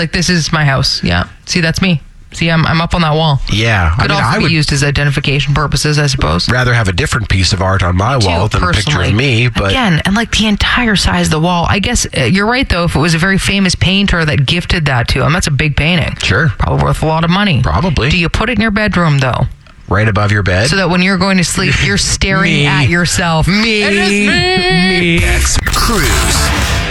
like, this is my house. Yeah. See, that's me. See, I'm up on that wall. Yeah. Could also be used as identification purposes, I suppose. Rather have a different piece of art on my wall than a picture of me. But again, and like the entire size of the wall. I guess you're right, though. If it was a very famous painter that gifted that to him, that's a big painting. Sure. Probably worth a lot of money. Probably. Do you put it in your bedroom, though? Right above your bed? So that when you're going to sleep, you're staring at yourself. Me. It is me. X Cruise.